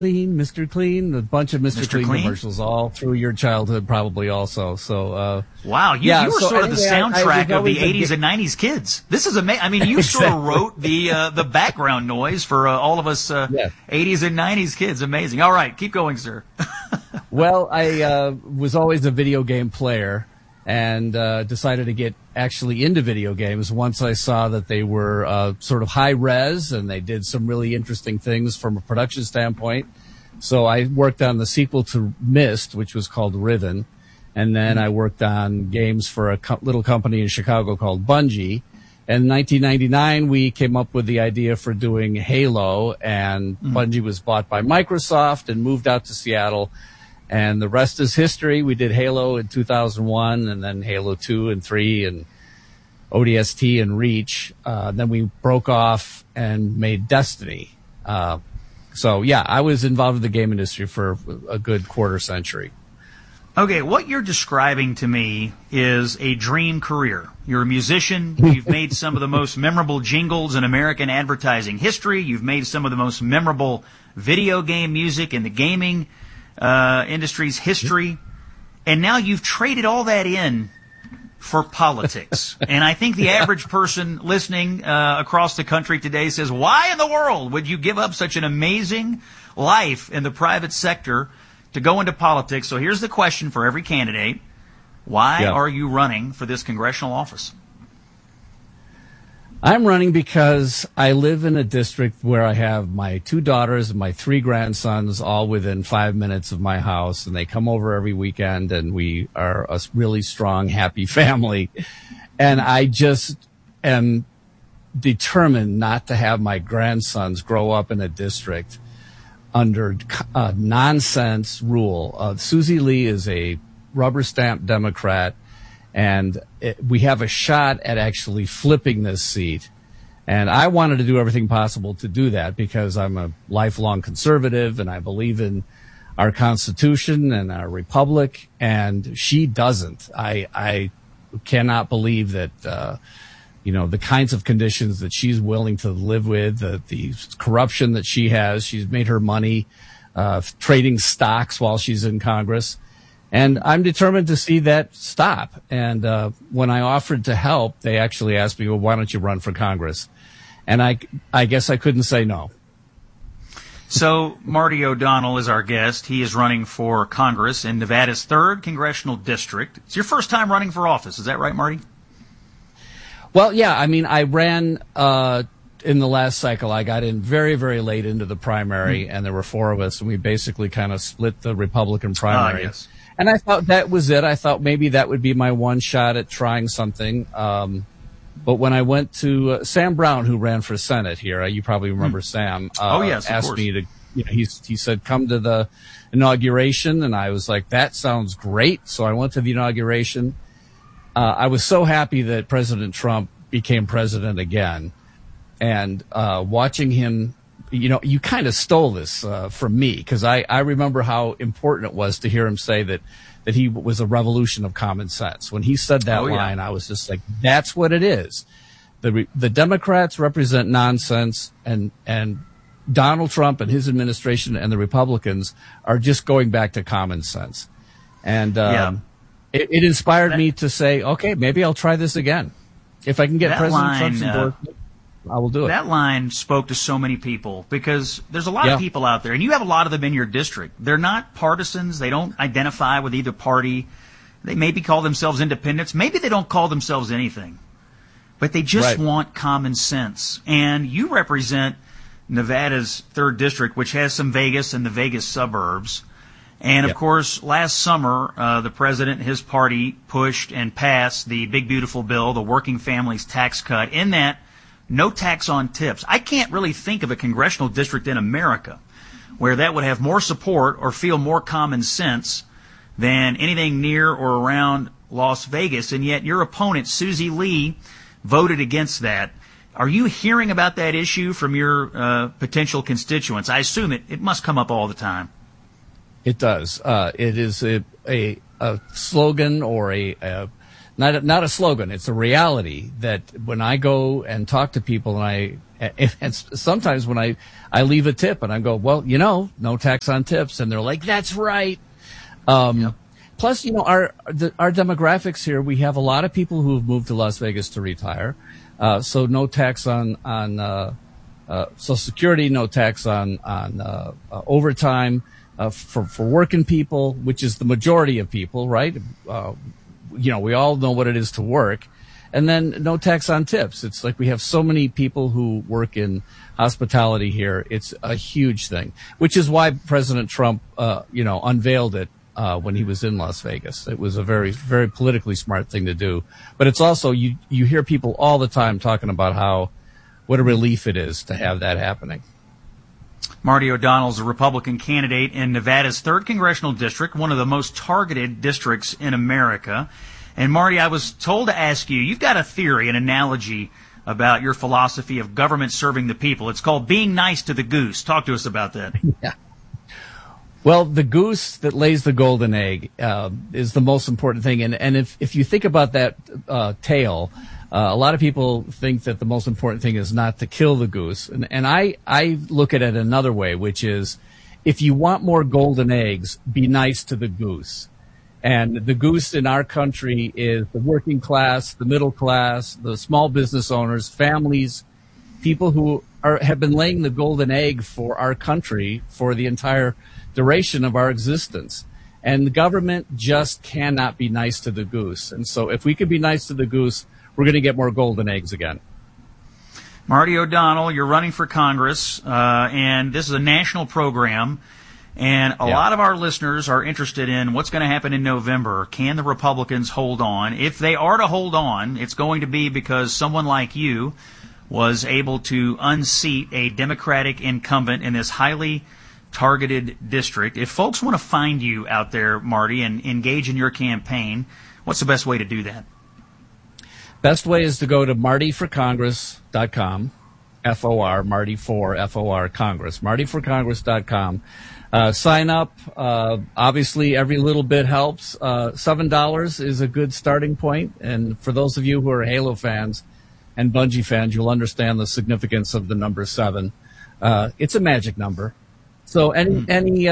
Clean, Mr. Clean, a bunch of Mr. Clean Clean commercials all through your childhood probably also. So, wow, you were sort of the soundtrack of the 80s and 90s kids. This is amazing. I mean, you sort of wrote the background noise for all of us 80s and 90s kids. Amazing. All right, keep going, sir. Well, I was always a video game player and decided to get actually into video games once I saw that they were sort of high res and they did some really interesting things from a production standpoint. So I worked on the sequel to Myst, which was called Riven, and then I worked on games for a little company in Chicago called Bungie. And in 1999, we came up with the idea for doing Halo, and Bungie was bought by Microsoft and moved out to Seattle. And the rest is history. We did Halo in 2001, and then Halo 2 and 3, and ODST and Reach. Then we broke off and made Destiny. So, yeah, I was involved in the game industry for a good quarter century. Okay, what you're describing to me is a dream career. You're a musician. You've made some of the most memorable jingles in American advertising history. You've made some of the most memorable video game music in the gaming industry's history. And now you've traded all that in for politics. And I think the average person listening across the country today says, why in the world would you give up such an amazing life in the private sector to go into politics? So here's the question for every candidate. Why are you running for this congressional office? I'm running because I live in a district where I have my 2 daughters and my 3 grandsons all within 5 minutes of my house, and they come over every weekend, and we are a really strong, happy family. And I just am determined not to have my grandsons grow up in a district under nonsense rule. Susie Lee is a rubber stamp Democrat, and we have a shot at actually flipping this seat. And I wanted to do everything possible to do that because I'm a lifelong conservative and I believe in our Constitution and our republic, and she doesn't. I cannot believe that, the kinds of conditions that she's willing to live with, the corruption that she has. She's made her money trading stocks while she's in Congress. And I'm determined to see that stop. And when I offered to help, they actually asked me, well, why don't you run for Congress? And I guess I couldn't say no. So Marty O'Donnell is our guest. He is running for Congress in Nevada's 3rd Congressional District. It's your first time running for office. Is that right, Marty? Well, yeah. I mean, I ran in the last cycle. I got in very, very late into the primary, and there were 4 of us, and we basically kind of split the Republican primary. Yes. And I thought that was it. I thought maybe that would be my one shot at trying something. But when I went to Sam Brown, who ran for Senate here, you probably remember Sam, asked me to, he said, come to the inauguration. And I was like, that sounds great. So I went to the inauguration. I was so happy that President Trump became president again. And watching him, you kind of stole this from me, because I remember how important it was to hear him say that he was a revolution of common sense. When he said that line, I was just like, that's what it is. The Democrats represent nonsense, and Donald Trump and his administration and the Republicans are just going back to common sense. And it inspired me to say, okay, maybe I'll try this again. If I can get President Trump's endorsement, I will do it. That line spoke to so many people, because there's a lot of people out there, and you have a lot of them in your district. They're not partisans. They don't identify with either party. They maybe call themselves independents. Maybe they don't call themselves anything. But they just want common sense. And you represent Nevada's 3rd district, which has some Vegas and the Vegas suburbs. And, of course, last summer, the president and his party pushed and passed the Big Beautiful Bill, the Working Families Tax Cut. In that, no tax on tips. I can't really think of a congressional district in America where that would have more support or feel more common sense than anything near or around Las Vegas. And yet your opponent, Susie Lee, voted against that. Are you hearing about that issue from your potential constituents? I assume it must come up all the time. It does. It is a slogan, or not a slogan. It's a reality that when I go and talk to people and I And sometimes when I leave a tip and I go, well, no tax on tips. And they're like, that's right. Yep. Plus, our demographics here, we have a lot of people who have moved to Las Vegas to retire. So no tax on Social Security, no tax on overtime, for working people, which is the majority of people, right? We all know what it is to work. And then no tax on tips. It's like we have so many people who work in hospitality here. It's a huge thing, which is why President Trump, unveiled it when he was in Las Vegas. It was a very, very politically smart thing to do. But it's also, you hear people all the time talking about what a relief it is to have that happening. Marty O'Donnell is a Republican candidate in Nevada's 3rd Congressional District, one of the most targeted districts in America. And Marty, I was told to ask you, you've got a theory, an analogy about your philosophy of government serving the people. It's called being nice to the goose. Talk to us about that. Yeah. Well, the goose that lays the golden egg is the most important thing. And if you think about that tale, a lot of people think that the most important thing is not to kill the goose. And I look at it another way, which is if you want more golden eggs, be nice to the goose. And the goose in our country is the working class, the middle class, the small business owners, families, people who have been laying the golden egg for our country for the entire duration of our existence. And the government just cannot be nice to the goose. And so if we can be nice to the goose, we're going to get more golden eggs again. Marty O'Donnell, you're running for Congress, and this is a national program. And a lot of our listeners are interested in what's going to happen in November. Can the Republicans hold on? If they are to hold on, it's going to be because someone like you was able to unseat a Democratic incumbent in this highly targeted district. If folks want to find you out there, Marty, and engage in your campaign, what's the best way to do that? Best way is to go to martyforcongress.com, F-O-R, Marty for F-O-R, Congress, martyforcongress.com. Sign up. Obviously, every little bit helps. $7 is a good starting point. And for those of you who are Halo fans and Bungie fans, you'll understand the significance of the number 7. It's a magic number. So any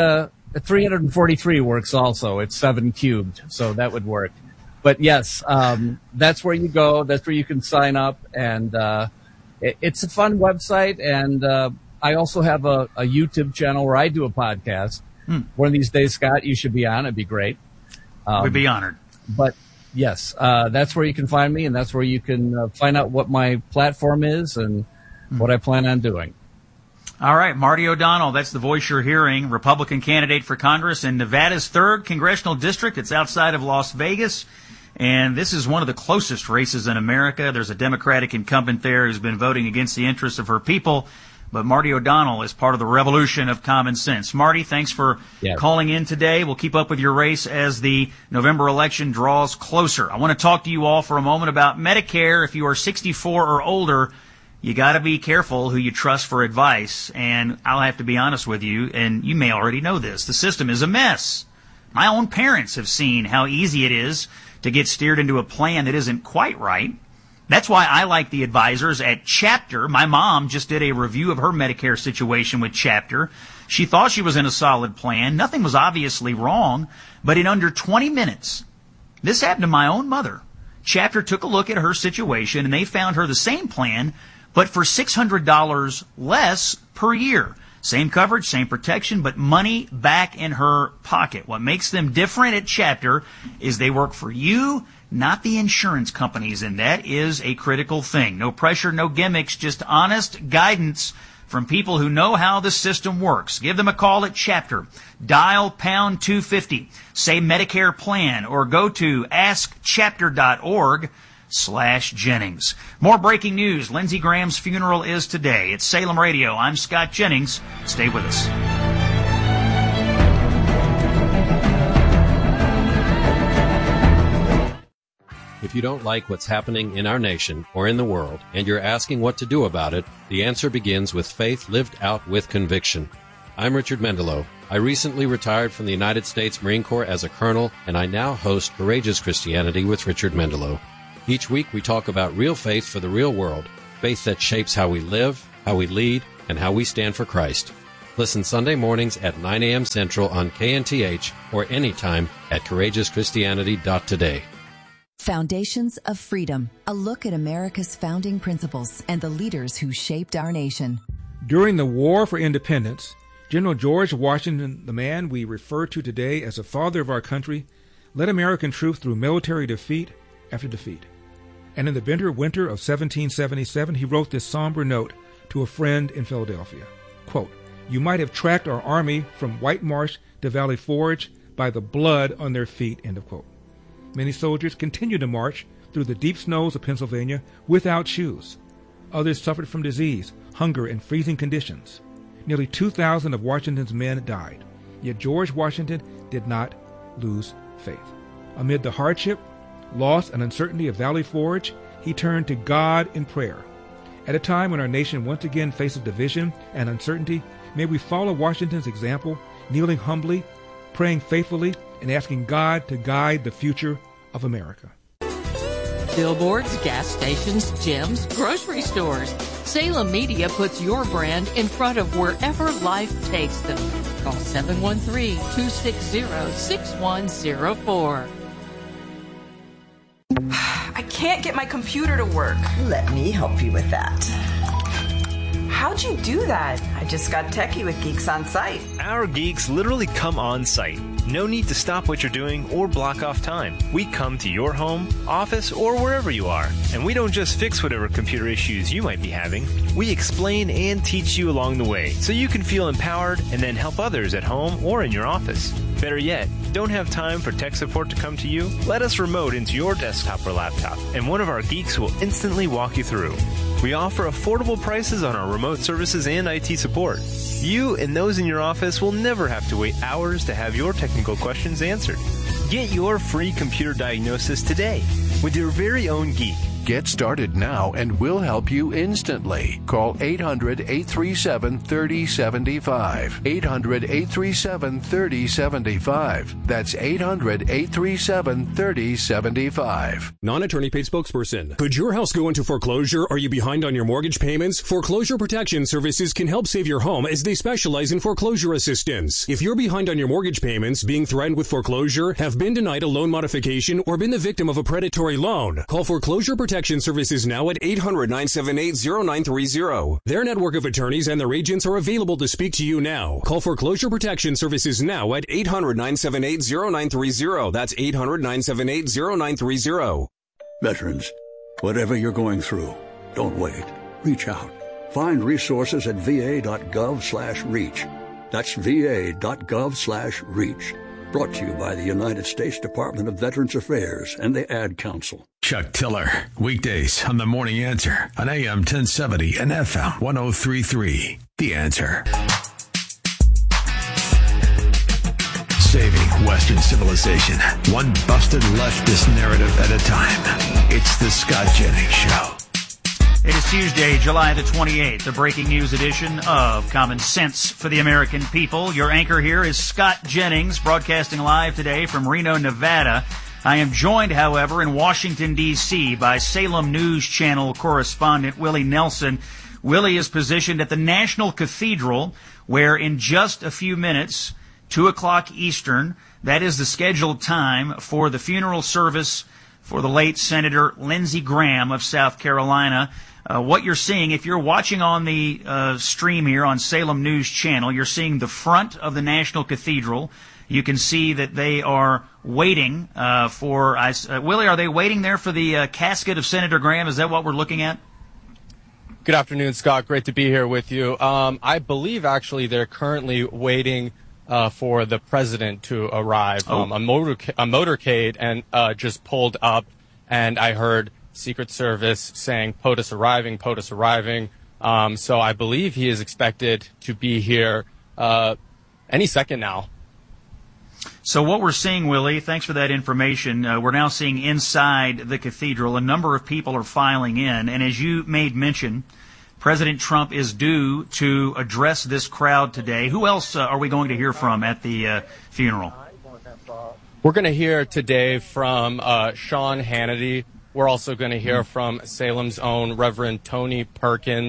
343 works also. It's 7 cubed, so that would work. But yes, that's where you go. That's where you can sign up. And it's a fun website. And I also have a YouTube channel where I do a podcast. One of these days, Scott, you should be on. It'd be great. We'd be honored. But yes, that's where you can find me, and that's where you can find out what my platform is and what I plan on doing. All right, Marty O'Donnell, that's the voice you're hearing, Republican candidate for Congress in Nevada's 3rd Congressional District. It's outside of Las Vegas, and this is one of the closest races in America. There's a Democratic incumbent there who's been voting against the interests of her people. But Marty O'Donnell is part of the revolution of common sense. Marty, thanks for calling in today. We'll keep up with your race as the November election draws closer. I want to talk to you all for a moment about Medicare. If you are 64 or older, you got to be careful who you trust for advice. And I'll have to be honest with you, and you may already know this. The system is a mess. My own parents have seen how easy it is to get steered into a plan that isn't quite right. That's why I like the advisors at Chapter. My mom just did a review of her Medicare situation with Chapter. She thought she was in a solid plan. Nothing was obviously wrong. But in under 20 minutes, this happened to my own mother. Chapter took a look at her situation, and they found her the same plan, but for $600 less per year. Same coverage, same protection, but money back in her pocket. What makes them different at Chapter is they work for you, not the insurance companies, and that is a critical thing. No pressure, no gimmicks, just honest guidance from people who know how the system works. Give them a call at Chapter. Dial pound 250. Say Medicare plan or go to askchapter.org/Jennings. More breaking news. Lindsey Graham's funeral is today. It's Salem Radio. I'm Scott Jennings. Stay with us. If you don't like what's happening in our nation or in the world, and you're asking what to do about it, the answer begins with faith lived out with conviction. I'm Richard Mendelow. I recently retired from the United States Marine Corps as a colonel, and I now host Courageous Christianity with Richard Mendelow. Each week we talk about real faith for the real world, faith that shapes how we live, how we lead, and how we stand for Christ. Listen Sunday mornings at 9 a.m. Central on KNTH or anytime at CourageousChristianity.today. Foundations of Freedom, a look at America's founding principles and the leaders who shaped our nation. During the War for Independence, General George Washington, the man we refer to today as the father of our country, led American troops through military defeat after defeat. And in the bitter winter of 1777, he wrote this somber note to a friend in Philadelphia. Quote, "You might have tracked our army from White Marsh to Valley Forge by the blood on their feet," end of quote. Many soldiers continued to march through the deep snows of Pennsylvania without shoes. Others suffered from disease, hunger, and freezing conditions. Nearly 2,000 of Washington's men died. Yet George Washington did not lose faith. Amid the hardship, loss, and uncertainty of Valley Forge, he turned to God in prayer. At a time when our nation once again faces division and uncertainty, may we follow Washington's example, kneeling humbly, praying faithfully, and asking God to guide the future of America. Billboards, gas stations, gyms, grocery stores. Salem Media puts your brand in front of wherever life takes them. Call 713-260-6104. I can't get my computer to work. Let me help you with that. How'd you do that? I just got techie with Geeks on Site. Our geeks literally come on site. No need to stop what you're doing or block off time. We come to your home, office, or wherever you are. And we don't just fix whatever computer issues you might be having. We explain and teach you along the way so you can feel empowered and then help others at home or in your office. Better yet, don't have time for tech support to come to you? Let us remote into your desktop or laptop, and one of our geeks will instantly walk you through. We offer affordable prices on our remote services and IT support. You and those in your office will never have to wait hours to have your technical questions answered. Get your free computer diagnosis today with your very own geek. Get started now and we'll help you instantly. Call 800-837-3075. 800-837-3075. That's 800-837-3075. Non-attorney paid spokesperson. Could your house go into foreclosure? Are you behind on your mortgage payments? Foreclosure Protection Services can help save your home as they specialize in foreclosure assistance. If you're behind on your mortgage payments, being threatened with foreclosure, have been denied a loan modification, or been the victim of a predatory loan, call Foreclosure Protection Services now at 800-978-0930. Their network of attorneys and their agents are available to speak to you now. Call Foreclosure Protection Services now at 800-978-0930. That's 800-978-0930. Veterans, whatever you're going through, don't wait. Reach out. Find resources at va.gov/reach. That's va.gov/reach. Brought to you by the United States Department of Veterans Affairs and the Ad Council. Chuck Tiller, weekdays on The Morning Answer on AM 1070 and FM 103.3. The Answer. Saving Western civilization, one busted leftist narrative at a time. It's the Scott Jennings Show. It is Tuesday, July the 28th, the breaking news edition of Common Sense for the American People. Your anchor here is Scott Jennings, broadcasting live today from Reno, Nevada. I am joined, however, in Washington, D.C. by Salem News Channel correspondent Willie Nelson. Willie is positioned at the National Cathedral, where in just a few minutes, 2 o'clock Eastern, that is the scheduled time for the funeral service for the late Senator Lindsey Graham of South Carolina. What you're seeing, if you're watching on the stream here on Salem News Channel, you're seeing the front of the National Cathedral. You can see that they are waiting for, Willie, are they waiting there for the casket of Senator Graham? Is that what we're looking at? Good afternoon, Scott. Great to be here with you. I believe, actually, they're currently waiting for the president to arrive. A motorcade and just pulled up, and I heard Secret Service saying, POTUS arriving, POTUS arriving. So I believe he is expected to be here any second now. So what we're seeing, Willie, thanks for that information. We're now seeing inside the cathedral a number of people are filing in. And as you made mention, President Trump is due to address this crowd today. Who else are we going to hear from at the funeral? We're going to hear today from Sean Hannity. We're also going to hear from Salem's own Reverend Tony Perkins.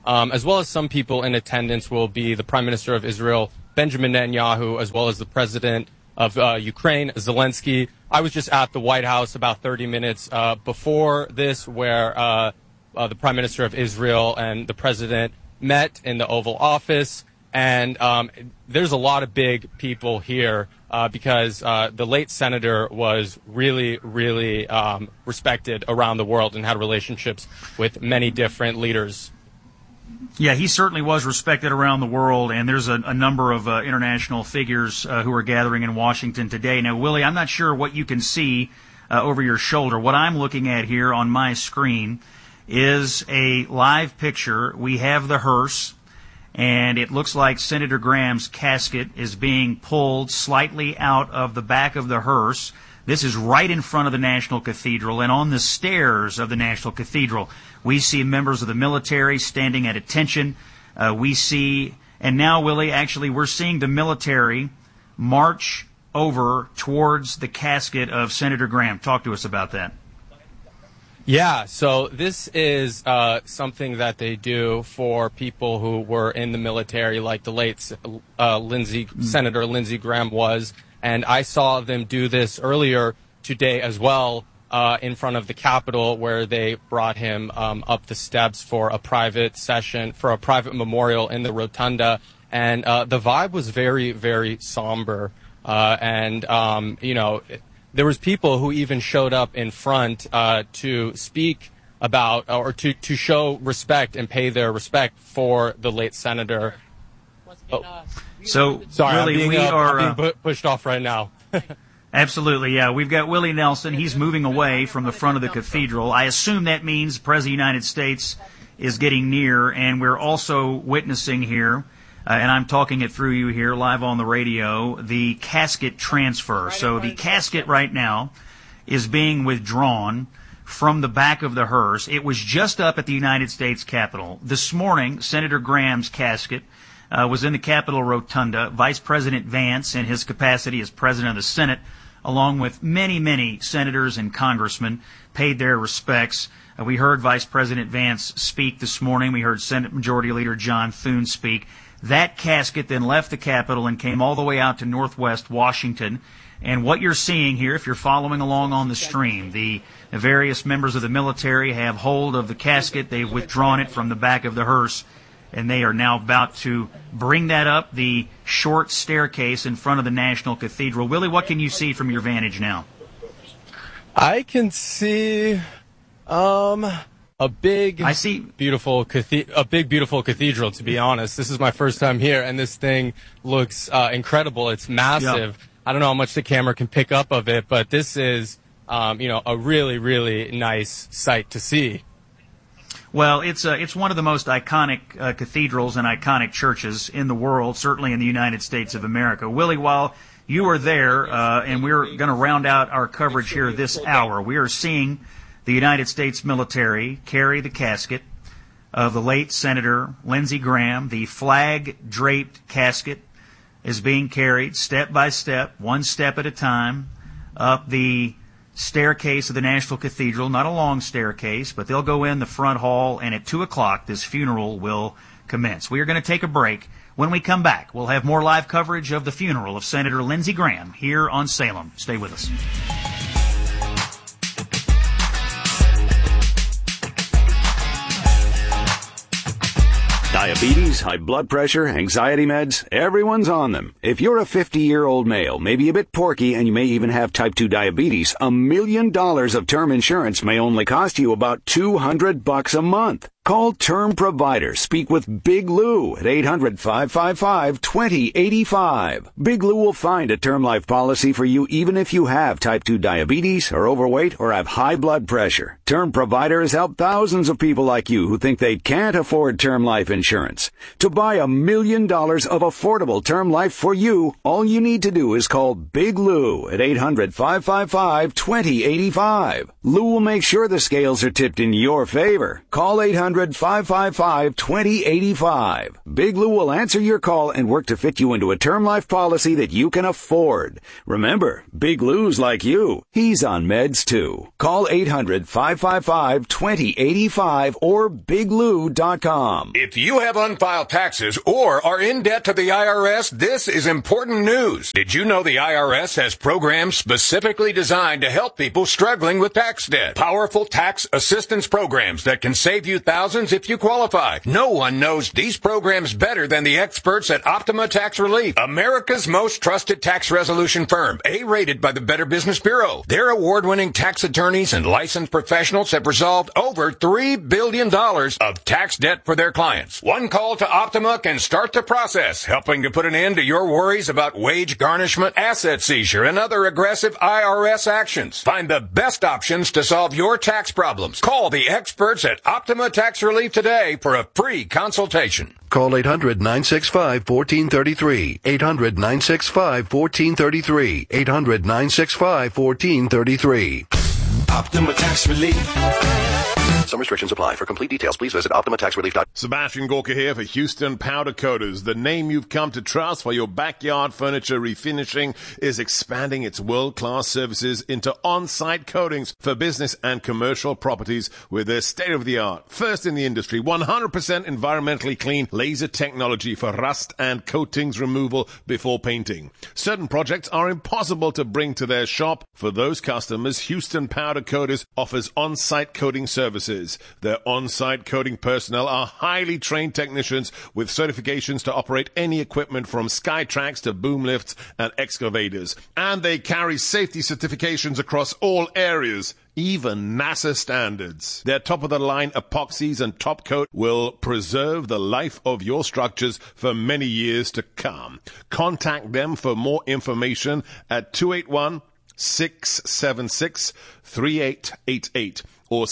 as well as some people in attendance will be the Prime Minister of Israel, Benjamin Netanyahu, as well as the President of Ukraine, Zelensky. I was just at the White House about 30 minutes before this, where the Prime Minister of Israel and the President met in the Oval Office. And there's a lot of big people here because the late senator was really, really respected around the world and had relationships with many different leaders. Yeah, he certainly was respected around the world, and there's a number of international figures who are gathering in Washington today. Now, Willie, I'm not sure what you can see over your shoulder. What I'm looking at here on my screen is a live picture. We have the hearse, and it looks like Senator Graham's casket is being pulled slightly out of the back of the hearse. This is right in front of the National Cathedral, and on the stairs of the National Cathedral, we see members of the military standing at attention. We see, and now, Willie, actually, we're seeing the military march over towards the casket of Senator Graham. Talk to us about that. Yeah, so this is something that they do for people who were in the military, like the late Senator Lindsey Graham was. And I saw them do this earlier today as well in front of the Capitol, where they brought him up the steps for a private session, for a private memorial in the rotunda. And the vibe was very, very somber. There was people who even showed up in front to speak about or to show respect and pay their respect for the late senator. So, sorry, Willie, I'm being pushed off right now. Absolutely, yeah. We've got Willie Nelson. He's moving away from the front of the cathedral. I assume that means the President of the United States is getting near, and we're also witnessing here, and I'm talking it through you here live on the radio, the casket transfer. So the casket right now is being withdrawn from the back of the hearse. It was just up at the United States Capitol. This morning, Senator Graham's casket was in the Capitol Rotunda. Vice President Vance, in his capacity as President of the Senate, along with many, many senators and congressmen, paid their respects. We heard Vice President Vance speak this morning. We heard Senate Majority Leader John Thune speak. That casket then left the Capitol and came all the way out to Northwest Washington. And what you're seeing here, if you're following along on the stream, the various members of the military have hold of the casket. They've withdrawn it from the back of the hearse, and they are now about to bring that up the short staircase in front of the National Cathedral. Willie, what can you see from your vantage now? I can see a big, beautiful cathedral, to be honest. This is my first time here, and this thing looks incredible. It's massive. Yep. I don't know how much the camera can pick up of it, but this is, a really, really nice sight to see. Well, it's one of the most iconic cathedrals and iconic churches in the world, certainly in the United States of America. Willie, while you are there, and we're going to round out our coverage here this hour, we are seeing the United States military carry the casket of the late Senator Lindsey Graham. The flag-draped casket is being carried step by step, one step at a time, up the staircase of the National Cathedral. Not a long staircase, but they'll go in the front hall, and at 2 o'clock this funeral will commence. We are going to take a break. When we come back, we'll have more live coverage of the funeral of Senator Lindsey Graham here on Salem. Stay with us. Diabetes, high blood pressure, anxiety meds, everyone's on them. If you're a 50-year-old male, maybe a bit porky, and you may even have type 2 diabetes, $1 million of term insurance may only cost you about $200 a month. Call Term Provider. Speak with Big Lou at 800-555-2085. Big Lou will find a term life policy for you even if you have type 2 diabetes, are overweight, or have high blood pressure. Term Provider has helped thousands of people like you who think they can't afford term life insurance. To buy $1 million of affordable term life for you, all you need to do is call Big Lou at 800-555-2085. Lou will make sure the scales are tipped in your favor. Call 800 800-555-2085. Big Lou will answer your call and work to fit you into a term life policy that you can afford. Remember, Big Lou's like you. He's on meds too. Call 800-555-2085 or biglou.com. If you have unfiled taxes or are in debt to the IRS, this is important news. Did you know the IRS has programs specifically designed to help people struggling with tax debt? Powerful tax assistance programs that can save you thousands if you qualify. No one knows these programs better than the experts at Optima Tax Relief, America's most trusted tax resolution firm, A-rated by the Better Business Bureau. Their award-winning tax attorneys and licensed professionals have resolved over $3 billion of tax debt for their clients. One call to Optima can start the process, helping to put an end to your worries about wage garnishment, asset seizure, and other aggressive IRS actions. Find the best options to solve your tax problems. Call the experts at Optima Tax Relief today for a free consultation. Call 800-965-1433. 800-965-1433. 800-965-1433. Optima Tax Relief. Some restrictions apply. For complete details, please visit OptimaTaxRelief.com. Sebastian Gorka here for Houston Powder Coaters. The name you've come to trust for your backyard furniture refinishing is expanding its world-class services into on-site coatings for business and commercial properties with their state-of-the-art, first in the industry, 100% environmentally clean laser technology for rust and coatings removal before painting. Certain projects are impossible to bring to their shop. For those customers, Houston Powder Coaters offers on-site coating services. Their on-site coating personnel are highly trained technicians with certifications to operate any equipment from Skytrax to boom lifts and excavators. And they carry safety certifications across all areas, even NASA standards. Their top-of-the-line epoxies and top coat will preserve the life of your structures for many years to come. Contact them for more information at 281-676-3888 or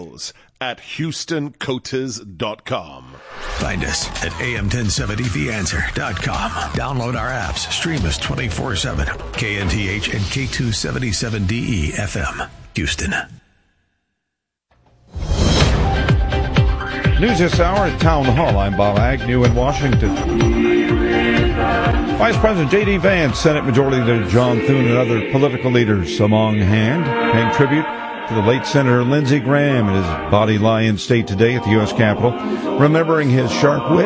sales@HoustonCoaters.com. Find us at am1070theanswer.com. Download our apps. Stream us 24/7. KNTH and K277DE FM, Houston. News this hour at Town Hall. I'm Bob Agnew in Washington. Vice President J.D. Vance, Senate Majority Leader John Thune, and other political leaders among hand paying tribute to the late Senator Lindsey Graham in his Body Lion State today at the U.S. Capitol, remembering his sharp wit,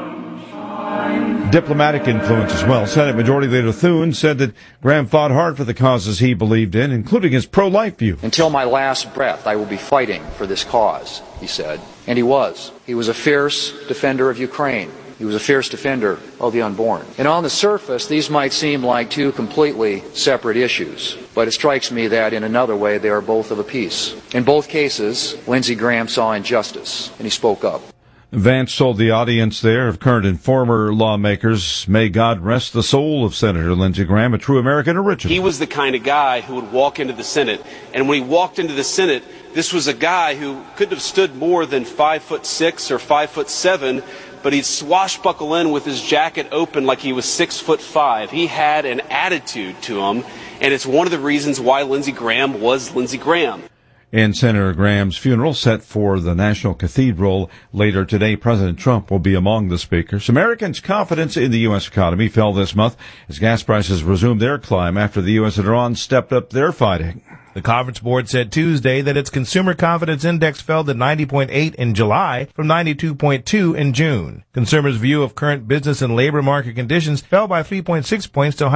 diplomatic influence as well. Senate Majority Leader Thune said that Graham fought hard for the causes he believed in, including his pro-life view. Until my last breath, I will be fighting for this cause, he said. And he was. He was a fierce defender of Ukraine. He was a fierce defender of the unborn. And on the surface, these might seem like two completely separate issues. But it strikes me that in another way, they are both of a piece. In both cases, Lindsey Graham saw injustice, and he spoke up. Vance told the audience there of current and former lawmakers, may God rest the soul of Senator Lindsey Graham, a true American original. He was the kind of guy who would walk into the Senate, and when he walked into the Senate, this was a guy who couldn't have stood more than 5'6" or 5'7", but he'd swashbuckle in with his jacket open like he was 6'5". He had an attitude to him, and it's one of the reasons why Lindsey Graham was Lindsey Graham. In Senator Graham's funeral set for the National Cathedral later today, President Trump will be among the speakers. Americans' confidence in the U.S. economy fell this month as gas prices resumed their climb after the U.S. and Iran stepped up their fighting. The Conference Board said Tuesday that its consumer confidence index fell to 90.8 in July from 92.2 in June. Consumers' view of current business and labor market conditions fell by 3.6 points to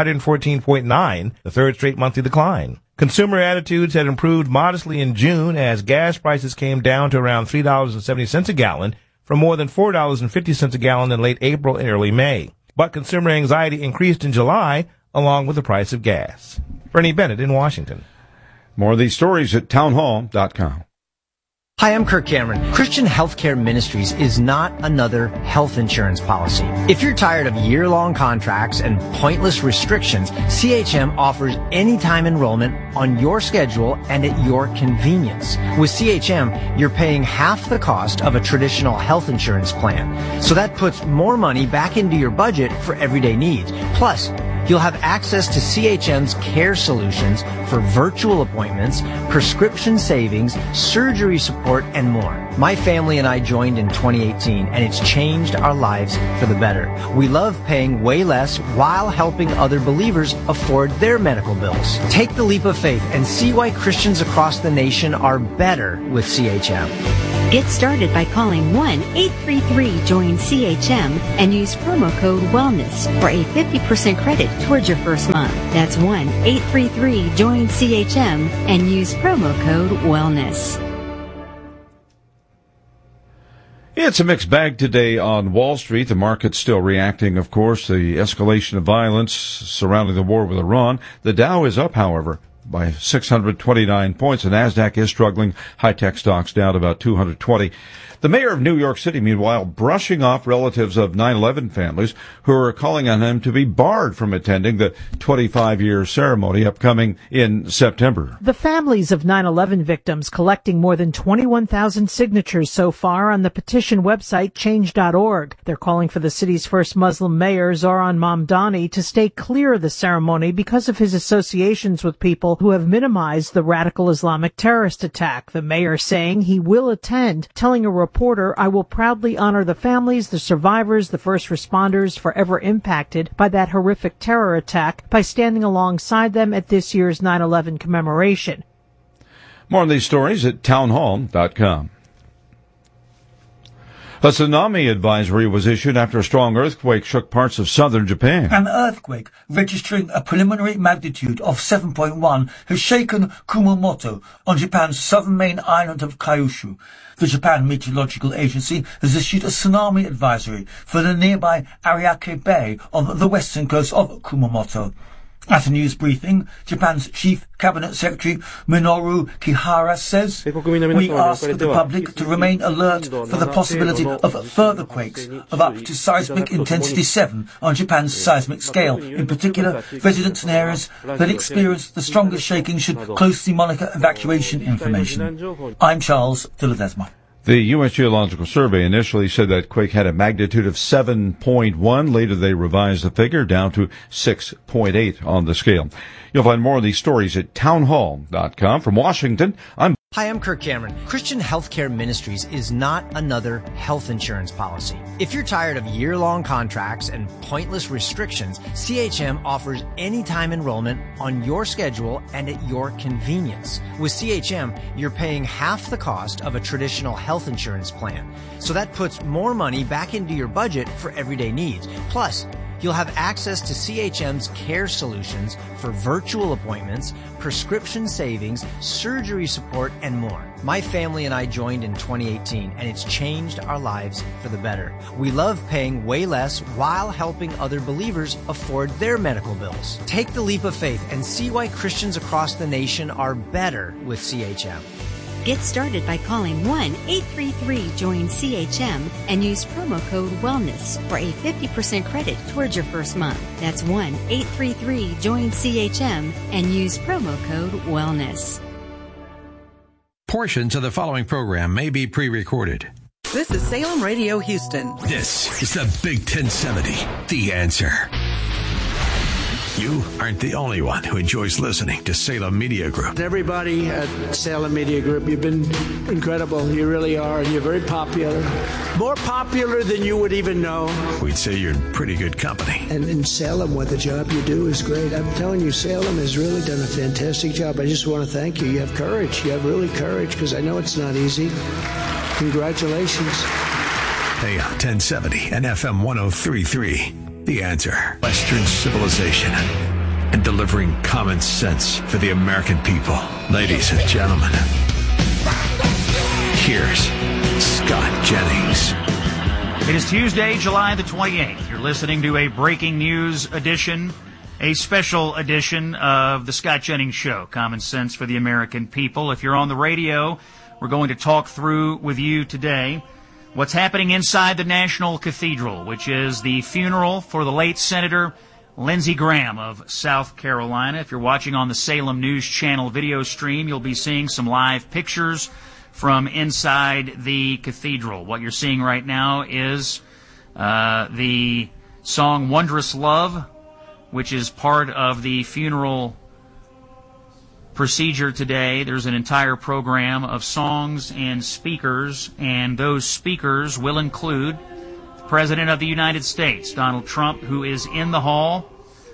114.9, the third straight monthly decline. Consumer attitudes had improved modestly in June as gas prices came down to around $3.70 a gallon from more than $4.50 a gallon in late April and early May. But consumer anxiety increased in July along with the price of gas. Bernie Bennett in Washington. More of these stories at townhall.com. Hi, I'm Kirk Cameron. Christian Healthcare Ministries is not another health insurance policy. If you're tired of year-long contracts and pointless restrictions, CHM offers anytime enrollment on your schedule and at your convenience. With CHM, you're paying half the cost of a traditional health insurance plan. So that puts more money back into your budget for everyday needs. Plus, You'll have access to CHM's care solutions for virtual appointments, prescription savings, surgery support, and more. My family and I joined in 2018, and it's changed our lives for the better. We love paying way less while helping other believers afford their medical bills. Take the leap of faith and see why Christians across the nation are better with CHM. Get started by calling 1-833-JOIN-CHM and use promo code WELLNESS for a 50% credit towards your first month. That's 1-833-JOIN-CHM and use promo code WELLNESS. It's a mixed bag today on Wall Street. The market's still reacting, of course, to the escalation of violence surrounding the war with Iran. The Dow is up, however, by 629 points. The NASDAQ is struggling. High-tech stocks down about 220. The mayor of New York City, meanwhile, brushing off relatives of 9/11 families who are calling on him to be barred from attending the 25-year ceremony upcoming in September. The families of 9/11 victims collecting more than 21,000 signatures so far on the petition website change.org. They're calling for the city's first Muslim mayor, Zohran Mamdani, to stay clear of the ceremony because of his associations with people who have minimized the radical Islamic terrorist attack. The mayor saying he will attend, telling a reporter, "I will proudly honor the families, the survivors, the first responders forever impacted by that horrific terror attack by standing alongside them at this year's 9/11 commemoration." More on these stories at townhall.com. A tsunami advisory was issued after a strong earthquake shook parts of southern Japan. An earthquake registering a preliminary magnitude of 7.1 has shaken Kumamoto on Japan's southern main island of Kyushu. The Japan Meteorological Agency has issued a tsunami advisory for the nearby Ariake Bay on the western coast of Kumamoto. At a news briefing, Japan's Chief Cabinet Secretary Minoru Kihara says, "We ask the public to remain alert for the possibility of further quakes of up to seismic intensity 7 on Japan's seismic scale. In particular, residents in areas that experience the strongest shaking should closely monitor evacuation information." I'm Charles de Ledesma. The U.S. Geological Survey initially said that quake had a magnitude of 7.1. Later, they revised the figure down to 6.8 on the scale. You'll find more of these stories at townhall.com. From Washington, Hi, I'm Kirk Cameron. Christian Healthcare Ministries is not another health insurance policy. If you're tired of year-long contracts and pointless restrictions, CHM offers anytime enrollment on your schedule and at your convenience. With CHM, you're paying half the cost of a traditional health insurance plan. So that puts more money back into your budget for everyday needs. Plus, you'll have access to CHM's care solutions for virtual appointments, prescription savings, surgery support, and more. My family and I joined in 2018, and it's changed our lives for the better. We love paying way less while helping other believers afford their medical bills. Take the leap of faith and see why Christians across the nation are better with CHM. Get started by calling 1-833-JOIN-CHM and use promo code WELLNESS for a 50% credit towards your first month. That's 1-833-JOIN-CHM and use promo code WELLNESS. Portions of the following program may be pre-recorded. This is Salem Radio Houston. This is the Big 1070, The Answer. You aren't the only one who enjoys listening to Salem Media Group. Everybody at Salem Media Group, you've been incredible. You really are, and you're very popular. More popular than you would even know. We'd say you're in pretty good company. And in Salem, what the job you do is great. I'm telling you, Salem has really done a fantastic job. I just want to thank you. You have courage. You have really courage, because I know it's not easy. Congratulations. AM 1070 and FM 103.3. The Answer. Western civilization and delivering common sense for the American people. Ladies and gentlemen, here's Scott Jennings. It is Tuesday, July the 28th. You're listening to a breaking news edition, a special edition of the Scott Jennings Show, Common Sense for the American People. If you're on the radio, we're going to talk through with you today what's happening inside the National Cathedral, which is the funeral for the late Senator Lindsey Graham of South Carolina. If you're watching on the Salem News Channel video stream, you'll be seeing some live pictures from inside the cathedral. What you're seeing right now is the song Wondrous Love which is part of the funeral procedure today. There's an entire program of songs and speakers, and those speakers will include the President of the United States, Donald Trump, who is in the hall.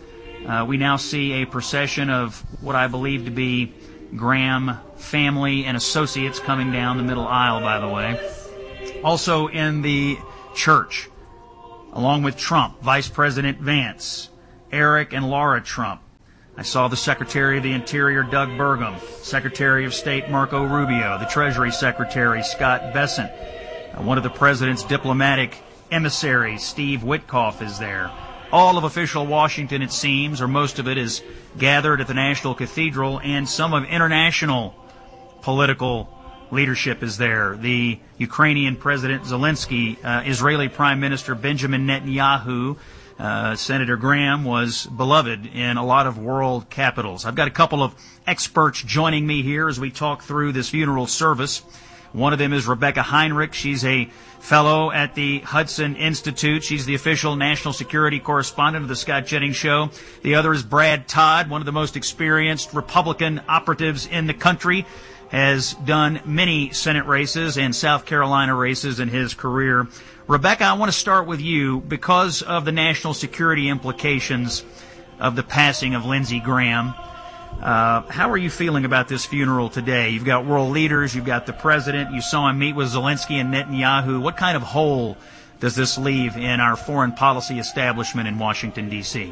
We now see a procession of what I believe to be Graham family and associates coming down the middle aisle, by the way. Also in the church, along with Trump, Vice President Vance, Eric and Laura Trump. I saw the Secretary of the Interior, Doug Burgum, Secretary of State, Marco Rubio, the Treasury Secretary, Scott Bessent. One of the President's diplomatic emissaries, Steve Witkoff, is there. All of official Washington, it seems, or most of it, is gathered at the National Cathedral, and some of international political leadership is there. The Ukrainian President Zelensky, Israeli Prime Minister Benjamin Netanyahu. Senator Graham was beloved in a lot of world capitals. I've got a couple of experts joining me here as we talk through this funeral service. One of them is Rebecca Heinrich. She's a fellow at the Hudson Institute. She's the official national security correspondent of the Scott Jennings Show. The other is Brad Todd, one of the most experienced Republican operatives in the country. Has done many Senate races and South Carolina races in his career. Rebecca, I want to start with you because of the national security implications of the passing of Lindsey Graham. How are you feeling about this funeral today? You've got world leaders, you've got the president, you saw him meet with Zelensky and Netanyahu. What kind of hole does this leave in our foreign policy establishment in Washington, D.C.?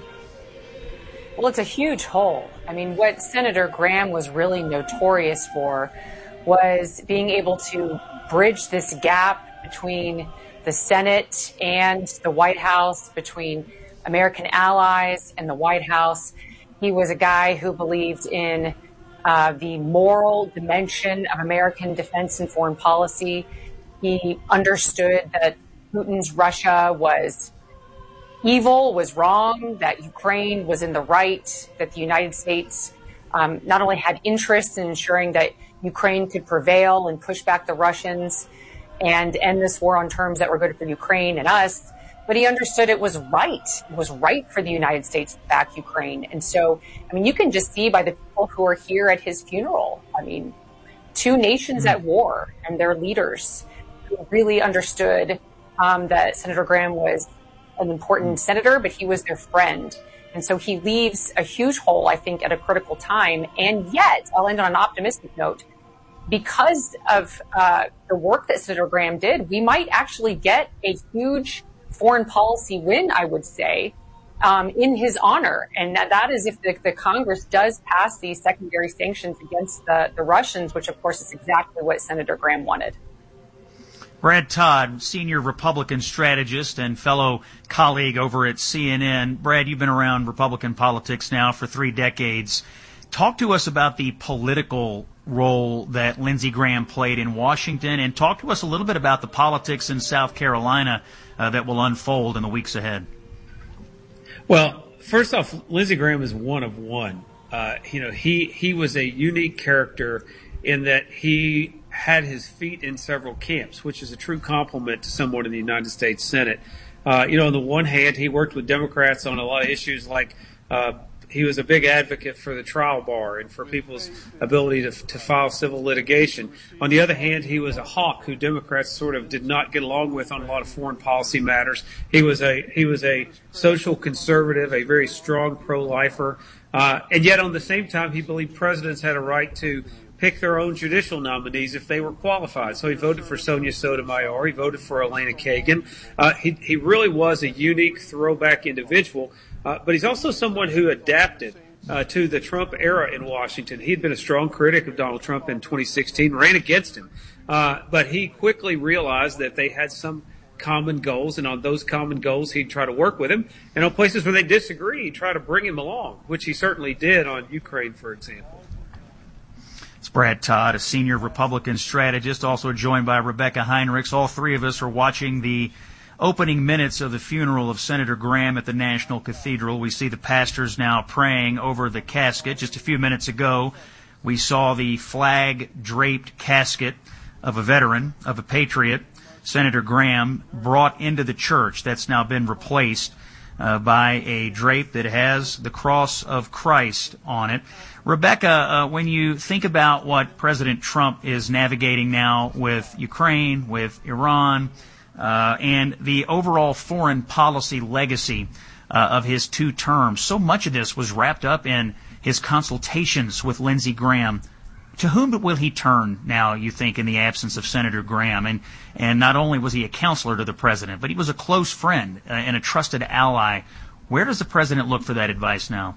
Well, it's a huge hole. I mean, what Senator Graham was really notorious for was being able to bridge this gap between the Senate and the White House, between American allies and the White House. He was a guy who believed in the moral dimension of American defense and foreign policy. He understood that Putin's Russia was evil, was wrong, that Ukraine was in the right, that the United States not only had interest in ensuring that Ukraine could prevail and push back the Russians and end this war on terms that were good for Ukraine and us, but he understood it was right. It was right for the United States to back Ukraine. And so, I mean, you can just see by the people who are here at his funeral. I mean, two nations at war and their leaders who really understood that Senator Graham was an important senator, but he was their friend. And so he leaves a huge hole, I think, at a critical time. And yet, I'll end on an optimistic note, because of the work that Senator Graham did, we might actually get a huge foreign policy win, I would say, in his honor. And that is if the Congress does pass these secondary sanctions against the Russians, which, of course, is exactly what Senator Graham wanted. Brad Todd, senior Republican strategist and fellow colleague over at CNN. Brad, you've been around Republican politics now for 3 decades. Talk to us about the political role that Lindsey Graham played in Washington, and talk to us a little bit about the politics in South Carolina that will unfold in the weeks ahead. Well, first off, Lindsey Graham is one of one. He was a unique character in that he had his feet in several camps, which is a true compliment to someone in the United States Senate. On the one hand, he worked with Democrats on a lot of issues like he was a big advocate for the trial bar and for people's ability to file civil litigation. On the other hand, he was a hawk who Democrats sort of did not get along with on a lot of foreign policy matters. He was a social conservative, a very strong pro-lifer, and yet on the same time, he believed presidents had a right to pick their own judicial nominees if they were qualified. So he voted for Sonia Sotomayor. He voted for Elena Kagan. He really was a unique throwback individual, but he's also someone who adapted to the Trump era in Washington. He'd been a strong critic of Donald Trump in 2016, ran against him, but he quickly realized that they had some common goals, and on those common goals, he'd try to work with him. And on places where they disagree, he'd try to bring him along, which he certainly did on Ukraine, for example. It's Brad Todd, a senior Republican strategist, also joined by Rebecca Heinrichs. All three of us are watching the opening minutes of the funeral of Senator Graham at the National Cathedral. We see the pastors now praying over the casket. Just a few minutes ago, we saw the flag-draped casket of a veteran, of a patriot, Senator Graham, brought into the church. That's now been replaced by a drape that has the cross of Christ on it. Rebecca, when you think about what President Trump is navigating now with Ukraine, with Iran, and the overall foreign policy legacy of his 2 terms, so much of this was wrapped up in his consultations with Lindsey Graham. To whom will he turn now, you think, in the absence of Senator Graham? And not only was he a counselor to the president, but he was a close friend and a trusted ally. Where does the president look for that advice now?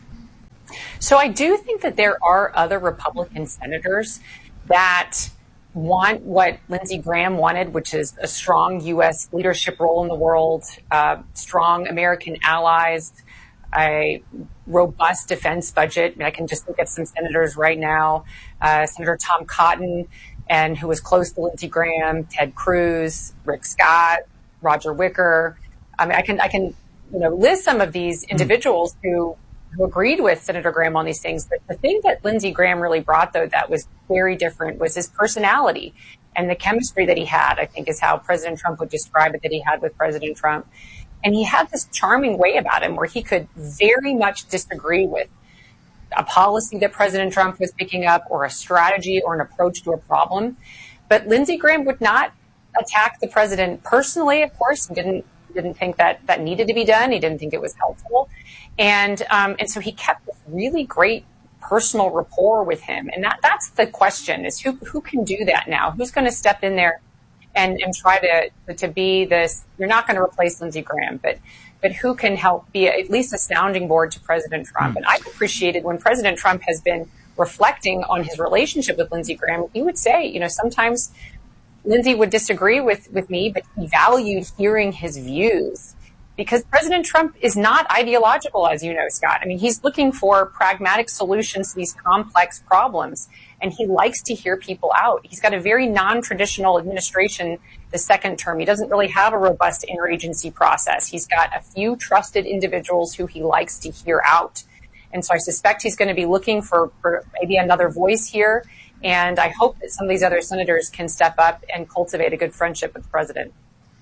So I do think that there are other Republican senators that want what Lindsey Graham wanted, which is a strong U.S. leadership role in the world, strong American allies, a robust defense budget. I mean, I can just think of some senators right now, Senator Tom Cotton, and who was close to Lindsey Graham, Ted Cruz, Rick Scott, Roger Wicker. I mean, I can list some of these individuals who agreed with Senator Graham on these things. But the thing that Lindsey Graham really brought, though, that was very different was his personality and the chemistry that he had, I think, is how President Trump would describe it, that he had with President Trump. And he had this charming way about him where he could very much disagree with a policy that President Trump was picking up or a strategy or an approach to a problem. But Lindsey Graham would not attack the president personally, of course. He didn't think that needed to be done. He didn't think it was helpful. And so he kept this really great personal rapport with him. And that's the question, is who can do that now? Who's going to step in there and try to be this? You're not going to replace Lindsey Graham, but who can help be at least a sounding board to President Trump? And I've appreciated when President Trump has been reflecting on his relationship with Lindsey Graham, he would say, sometimes Lindsey would disagree with me, but he valued hearing his views. Because President Trump is not ideological, as you know, Scott. I mean, he's looking for pragmatic solutions to these complex problems, and he likes to hear people out. He's got a very non-traditional administration the second term. He doesn't really have a robust interagency process. He's got a few trusted individuals who he likes to hear out. And so I suspect he's going to be looking for maybe another voice here. And I hope that some of these other senators can step up and cultivate a good friendship with the president.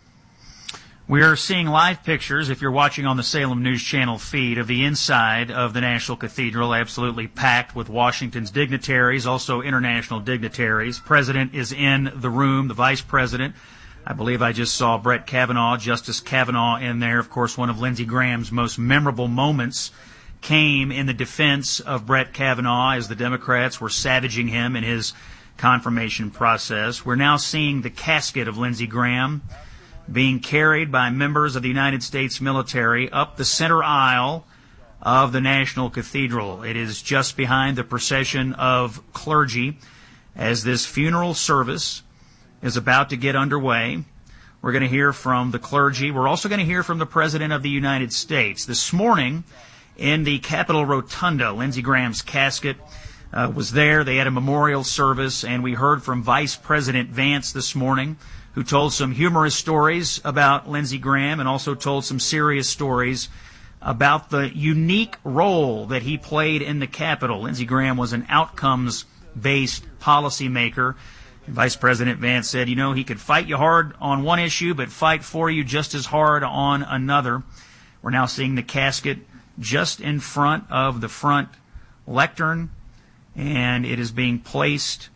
We are seeing live pictures, if you're watching on the Salem News Channel feed, of the inside of the National Cathedral, absolutely packed with Washington's dignitaries, also international dignitaries. President is in the room, the vice president. I believe I just saw Brett Kavanaugh, Justice Kavanaugh, in there. Of course, one of Lindsey Graham's most memorable moments came in the defense of Brett Kavanaugh as the Democrats were savaging him in his confirmation process. We're now seeing the casket of Lindsey Graham being carried by members of the United States military up the center aisle of the National Cathedral. It is just behind the procession of clergy as this funeral service is about to get underway. We're going to hear from the clergy. We're also going to hear from the President of the United States. This morning in the Capitol Rotunda, Lindsey Graham's casket was there. They had a memorial service, and we heard from Vice President Vance this morning, who told some humorous stories about Lindsey Graham and also told some serious stories about the unique role that he played in the Capitol. Lindsey Graham was an outcomes-based policymaker. And Vice President Vance said, he could fight you hard on one issue, but fight for you just as hard on another. We're now seeing the casket just in front of the front lectern, and it is being placed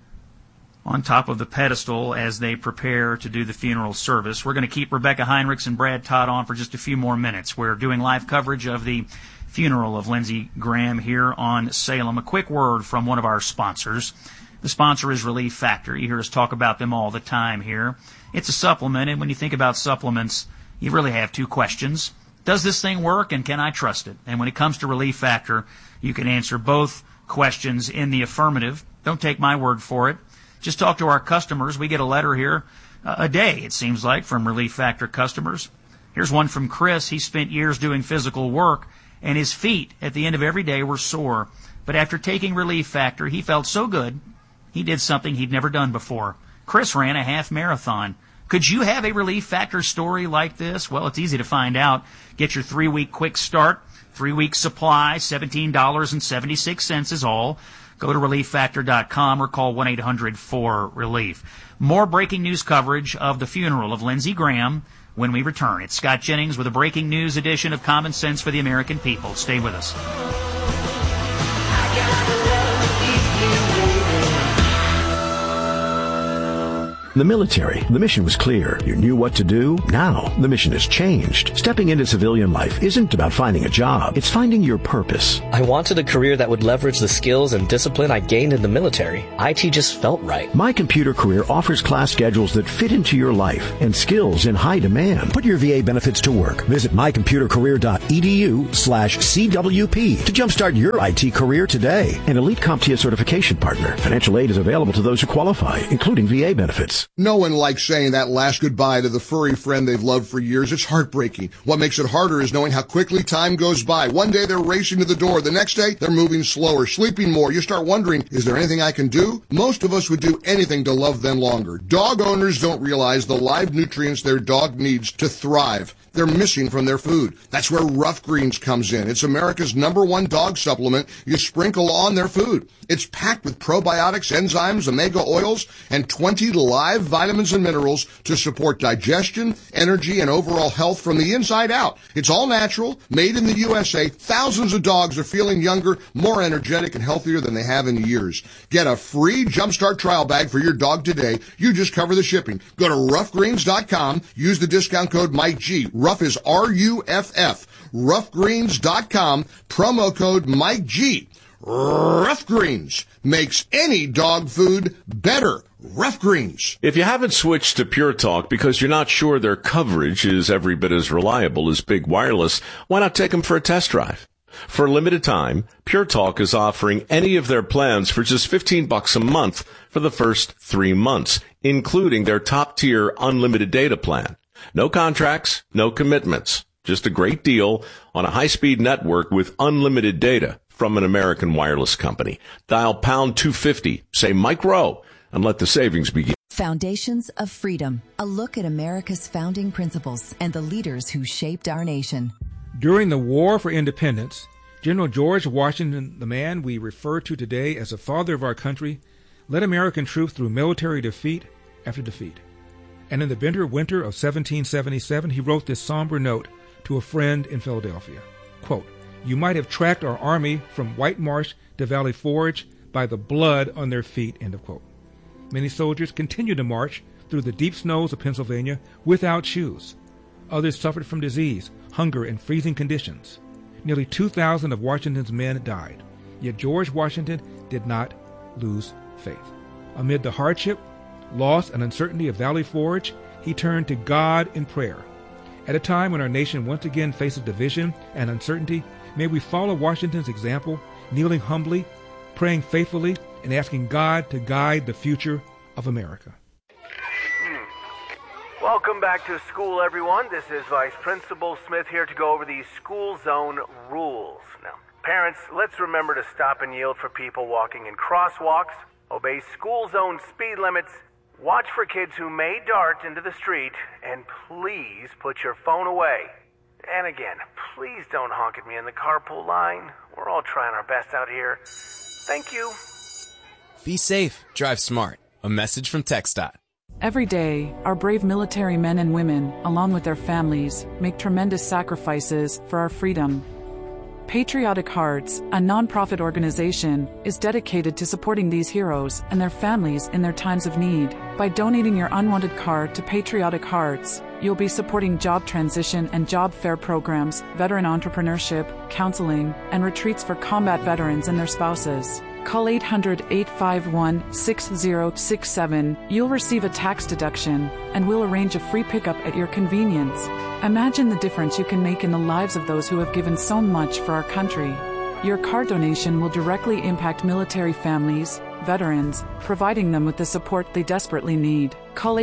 on top of the pedestal as they prepare to do the funeral service. We're going to keep Rebecca Heinrichs and Brad Todd on for just a few more minutes. We're doing live coverage of the funeral of Lindsey Graham here on Salem. A quick word from one of our sponsors. The sponsor is Relief Factor. You hear us talk about them all the time here. It's a supplement, and when you think about supplements, you really have two questions. Does this thing work, and can I trust it? And when it comes to Relief Factor, you can answer both questions in the affirmative. Don't take my word for it. Just talk to our customers. We get a letter here a day, it seems like, from Relief Factor customers. Here's one from Chris. He spent years doing physical work, and his feet at the end of every day were sore. But after taking Relief Factor, he felt so good, he did something he'd never done before. Chris ran a half marathon. Could you have a Relief Factor story like this? Well, it's easy to find out. Get your 3-week quick start, 3-week supply, $17.76 is all. Go to ReliefFactor.com or call 1-800-4-RELIEF. More breaking news coverage of the funeral of Lindsey Graham when we return. It's Scott Jennings with a breaking news edition of Common Sense for the American People. Stay with us. The military, the mission was clear. You knew what to do. Now, the mission has changed. Stepping into civilian life isn't about finding a job. It's finding your purpose. I wanted a career that would leverage the skills and discipline I gained in the military. IT just felt right. My Computer Career offers class schedules that fit into your life and skills in high demand. Put your VA benefits to work. Visit mycomputercareer.edu/CWP to jumpstart your IT career today. An elite CompTIA certification partner. Financial aid is available to those who qualify, including VA benefits. No one likes saying that last goodbye to the furry friend they've loved for years. It's heartbreaking. What makes it harder is knowing how quickly time goes by. One day they're racing to the door. The next day they're moving slower, sleeping more. You start wondering, is there anything I can do? Most of us would do anything to love them longer. Dog owners don't realize the live nutrients their dog needs to thrive. They're missing from their food. That's where Rough Greens comes in. It's America's #1 dog supplement you sprinkle on their food. It's packed with probiotics, enzymes, omega oils, and 20 live vitamins and minerals to support digestion, energy, and overall health from the inside out. It's all natural, made in the USA. Thousands of dogs are feeling younger, more energetic, and healthier than they have in years. Get a free Jumpstart trial bag for your dog today. You just cover the shipping. Go to roughgreens.com. Use the discount code MikeG. Rough is RUFF. Roughgreens.com. Promo code MikeG. Rough Greens makes any dog food better. Rough Greens. If you haven't switched to Pure Talk because you're not sure their coverage is every bit as reliable as Big Wireless, why not take them for a test drive? For a limited time, Pure Talk is offering any of their plans for just $15 a month for the first 3 months, including their top-tier unlimited data plan. No contracts, no commitments. Just a great deal on a high-speed network with unlimited data from an American wireless company. Dial pound 250, say Mike Rowe, and let the savings begin. Foundations of Freedom, a look at America's founding principles and the leaders who shaped our nation. During the War for Independence, General George Washington, the man we refer to today as the father of our country, led American troops through military defeat after defeat. And in the bitter winter of 1777, he wrote this somber note to a friend in Philadelphia. Quote, "You might have tracked our army from White Marsh to Valley Forge by the blood on their feet," end of quote. Many soldiers continued to march through the deep snows of Pennsylvania without shoes. Others suffered from disease, hunger, and freezing conditions. Nearly 2,000 of Washington's men died. Yet George Washington did not lose faith. Amid the hardship, loss, and uncertainty of Valley Forge, he turned to God in prayer. At a time when our nation once again faces division and uncertainty, may we follow Washington's example, kneeling humbly, praying faithfully, and asking God to guide the future of America. Welcome back to school, everyone. This is Vice Principal Smith here to go over these school zone rules. Now, parents, let's remember to stop and yield for people walking in crosswalks, obey school zone speed limits, watch for kids who may dart into the street, and please put your phone away. And again, please don't honk at me in the carpool line. We're all trying our best out here. Thank you. Be safe. Drive smart. A message from TxDOT. Every day, our brave military men and women, along with their families, make tremendous sacrifices for our freedom. Patriotic Hearts, a nonprofit organization, is dedicated to supporting these heroes and their families in their times of need. By donating your unwanted car to Patriotic Hearts, you'll be supporting job transition and job fair programs, veteran entrepreneurship, counseling, and retreats for combat veterans and their spouses. Call 800-851-6067. You'll receive a tax deduction, and we'll arrange a free pickup at your convenience. Imagine the difference you can make in the lives of those who have given so much for our country. Your car donation will directly impact military families, veterans, providing them with the support they desperately need. Call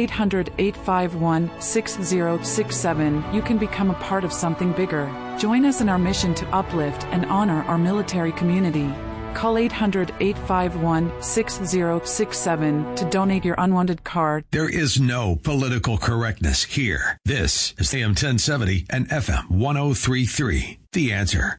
800-851-6067. You can become a part of something bigger. Join us in our mission to uplift and honor our military community. Call 800-851-6067 to donate your unwanted card. There is no political correctness here. This is AM 1070 and FM 1033. The Answer.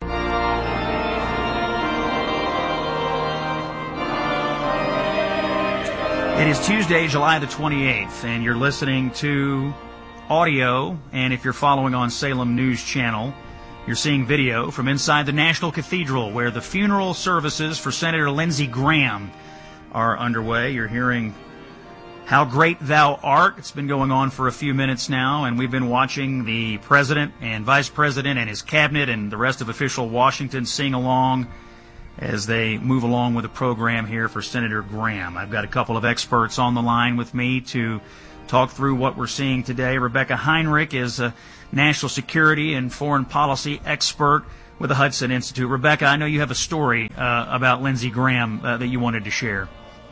It is Tuesday, July the 28th, and you're listening to audio, and if you're following on Salem News Channel, you're seeing video from inside the National Cathedral where the funeral services for Senator Lindsey Graham are underway. You're hearing How Great Thou Art. It's been going on for a few minutes now, and we've been watching the President and Vice President and his cabinet and the rest of official Washington sing along as they move along with the program here for Senator Graham. I've got a couple of experts on the line with me to talk through what we're seeing today. Rebecca Heinrich is a national security and foreign policy expert with the Hudson Institute. Rebecca, I know you have a story about Lindsey Graham that you wanted to share.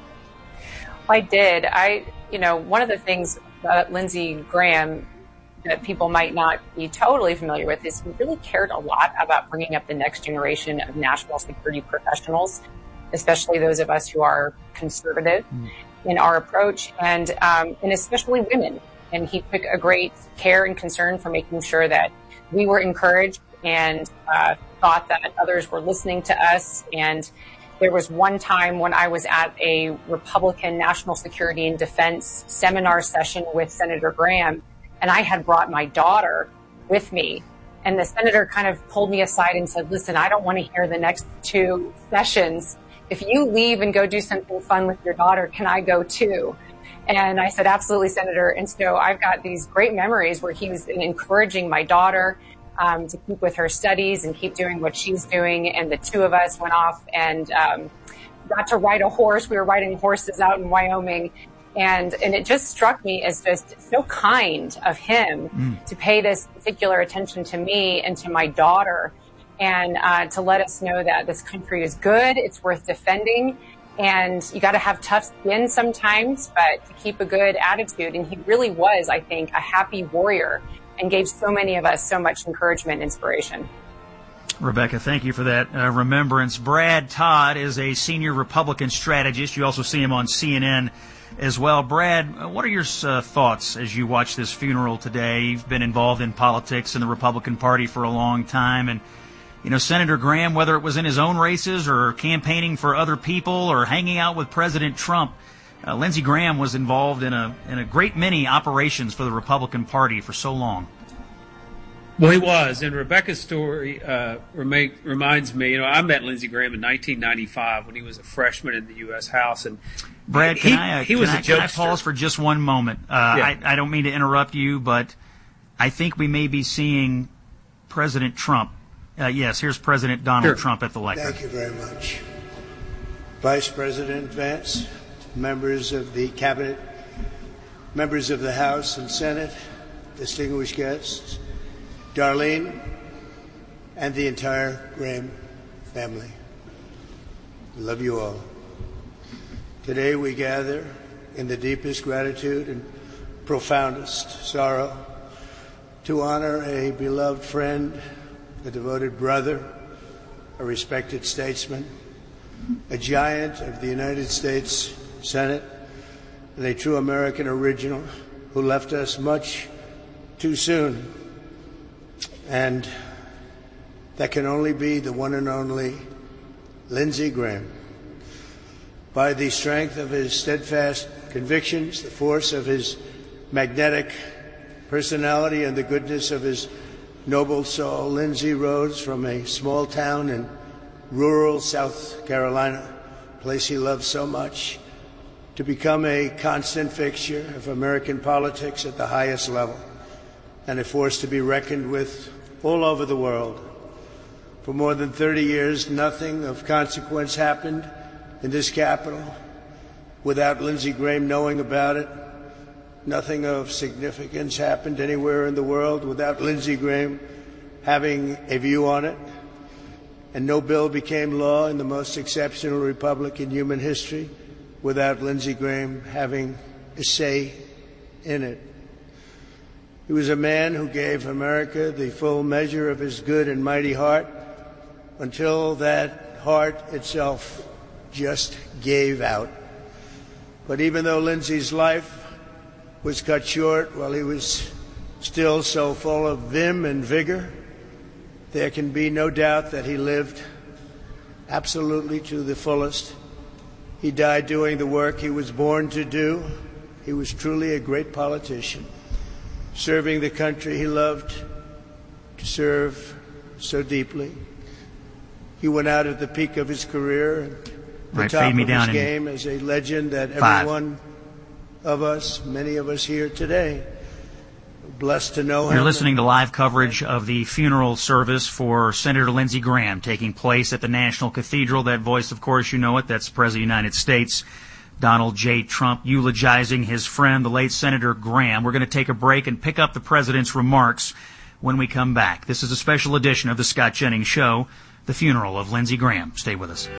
I did. One of the things about Lindsey Graham that people might not be totally familiar with is he really cared a lot about bringing up the next generation of national security professionals, especially those of us who are conservative in our approach, and especially women. And he took a great care and concern for making sure that we were encouraged and thought that others were listening to us. And there was one time when I was at a Republican National Security and Defense seminar session with Senator Graham, and I had brought my daughter with me. And the senator kind of pulled me aside and said, listen, I don't want to hear the next two sessions. If you leave and go do something fun with your daughter, can I go too? And I said, absolutely, Senator. And so I've got these great memories where he was encouraging my daughter to keep with her studies and keep doing what she's doing. And the two of us went off and got to ride a horse. We were riding horses out in Wyoming. And it just struck me as just so kind of him to pay this particular attention to me and to my daughter, and to let us know that this country is good, it's worth defending, and you got to have tough skin sometimes, but to keep a good attitude. And he really was, I think, a happy warrior and gave so many of us so much encouragement and inspiration. Rebecca, thank you for that remembrance. Brad Todd is a senior Republican strategist. You also see him on CNN as well. Brad, what are your thoughts as you watch this funeral today? You've been involved in politics in the Republican Party for a long time, and Senator Graham, whether it was in his own races or campaigning for other people or hanging out with President Trump, Lindsey Graham was involved in a great many operations for the Republican Party for so long. Well, he was, and Rebecca's story reminds me. I met Lindsey Graham in 1995 when he was a freshman in the U.S. House, and Brad, he was a jokester. Can I pause for just one moment? I don't mean to interrupt you, but I think we may be seeing President Trump. Yes, here's President Donald Trump at the lectern. Thank you very much. Vice President Vance, members of the Cabinet, members of the House and Senate, distinguished guests, Darlene, and the entire Graham family. I love you all. Today we gather in the deepest gratitude and profoundest sorrow to honor a beloved friend, a devoted brother, a respected statesman, a giant of the United States Senate, and a true American original who left us much too soon. And that can only be the one and only Lindsey Graham. By the strength of his steadfast convictions, the force of his magnetic personality, and the goodness of his noble soul, Lindsey rose from a small town in rural South Carolina, a place he loved so much, to become a constant fixture of American politics at the highest level, and a force to be reckoned with all over the world. For more than 30 years, nothing of consequence happened in this capital without Lindsey Graham knowing about it. Nothing of significance happened anywhere in the world without Lindsey Graham having a view on it. And no bill became law in the most exceptional republic in human history without Lindsey Graham having a say in it. He was a man who gave America the full measure of his good and mighty heart until that heart itself just gave out. But even though Lindsey's life was cut short while he was still so full of vim and vigor, there can be no doubt that he lived absolutely to the fullest. He died doing the work he was born to do. He was truly a great politician. serving the country he loved to serve so deeply. He went out at the peak of his career, at the top of his game, as a legend that every one of us, many of us here today, are blessed to know him. You're listening to live coverage of the funeral service for Senator Lindsey Graham taking place at the National Cathedral. That voice, of course, you know it. That's the President of the United States, Donald J. Trump, eulogizing his friend, the late Senator Graham. We're going to take a break and pick up the President's remarks when we come back. This is a special edition of the Scott Jennings Show, the funeral of Lindsey Graham. Stay with us.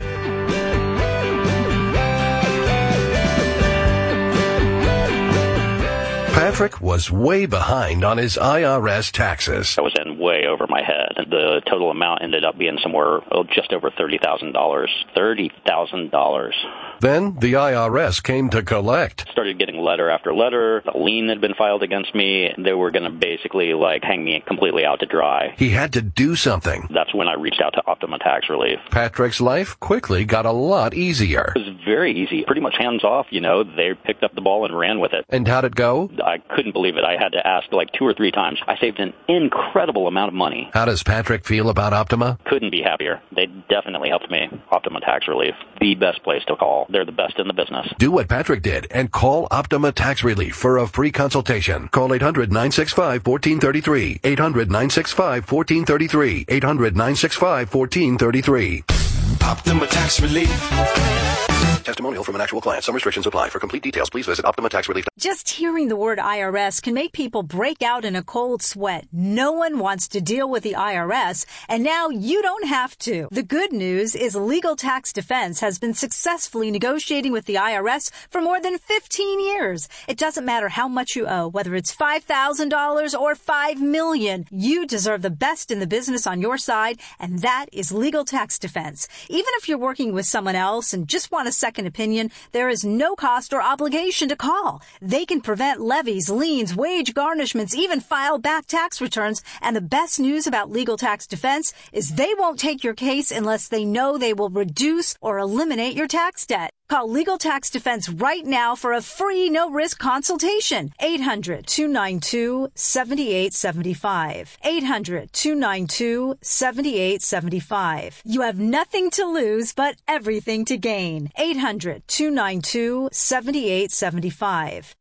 Patrick was way behind on his IRS taxes. I was in way over my head. The total amount ended up being somewhere just over $30,000. $30,000. Then the IRS came to collect. Started getting letter after letter. A lien had been filed against me. They were going to basically hang me completely out to dry. He had to do something. That's when I reached out to Optima Tax Relief. Patrick's life quickly got a lot easier. It was very easy. Pretty much hands off, They picked up the ball and ran with it. And how'd it go? I couldn't believe it. I had to ask 2 or 3 times. I saved an incredible amount of money. How does Patrick feel about Optima? Couldn't be happier. They definitely helped me. Optima Tax Relief. The best place to call. They're the best in the business. Do what Patrick did and call Optima Tax Relief for a free consultation. Call 800-965-1433. 800-965-1433. 800-965-1433. Optima Tax Relief. Testimonial from an actual client. Some restrictions apply. For complete details, please visit OptimaTaxRelief. Just hearing the word IRS can make people break out in a cold sweat. No one wants to deal with the IRS, and now you don't have to. The good news is Legal Tax Defense has been successfully negotiating with the IRS for more than 15 years. It doesn't matter how much you owe, whether it's $5,000 or $5 million. You deserve the best in the business on your side, and that is Legal Tax Defense. Even if you're working with someone else and just want a second opinion, there is no cost or obligation to call. They can prevent levies, liens, wage garnishments, even file back tax returns. And the best news about Legal Tax Defense is they won't take your case unless they know they will reduce or eliminate your tax debt. Call Legal Tax Defense right now for a free, no-risk consultation. 800-292-7875. 800-292-7875. You have nothing to lose, but everything to gain. 800-292-7875.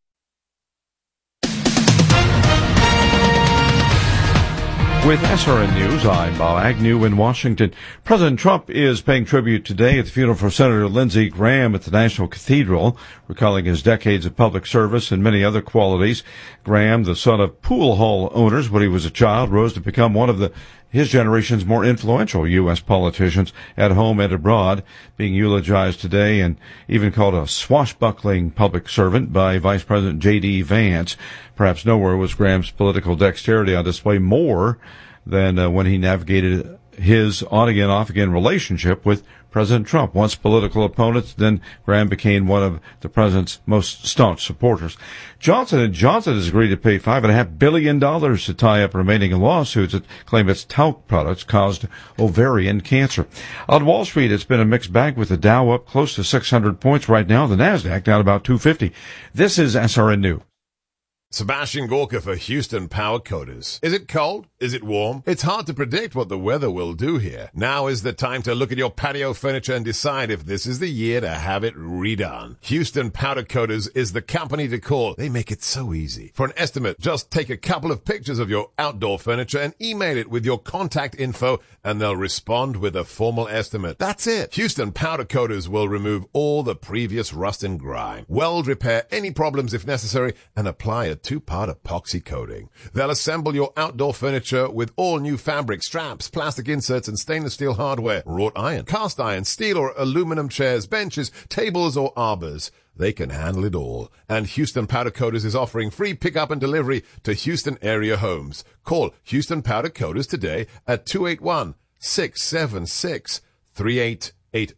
With SRN News, I'm Bob Agnew in Washington. President Trump is paying tribute today at the funeral for Senator Lindsey Graham at the National Cathedral, recalling his decades of public service and many other qualities. Graham, the son of pool hall owners when he was a child, rose to become one of his generation's more influential U.S. politicians at home and abroad, being eulogized today and even called a swashbuckling public servant by Vice President J.D. Vance. Perhaps nowhere was Graham's political dexterity on display more than when he navigated his on-again, off-again relationship with President Trump. Once political opponents, then Graham became one of the president's most staunch supporters. Johnson & Johnson has agreed to pay $5.5 billion to tie up remaining lawsuits that claim its talc products caused ovarian cancer. On Wall Street, it's been a mixed bag with the Dow up close to 600 points right now, the NASDAQ down about 250. This is SRN News. Sebastian Gorka for Houston Power Coaters. Is it cold? Is it warm? It's hard to predict what the weather will do here. Now is the time to look at your patio furniture and decide if this is the year to have it redone. Houston Powder Coaters is the company to call. They make it so easy. For an estimate, just take a couple of pictures of your outdoor furniture and email it with your contact info, and they'll respond with a formal estimate. That's it. Houston Powder Coaters will remove all the previous rust and grime, weld repair any problems if necessary, and apply a 2-part epoxy coating. They'll assemble your outdoor furniture with all new fabric, straps, plastic inserts, and stainless steel hardware, wrought iron, cast iron, steel or aluminum chairs, benches, tables, or arbors. They can handle it all. And Houston Powder Coaters is offering free pickup and delivery to Houston area homes. Call Houston Powder Coaters today at 281-676-3888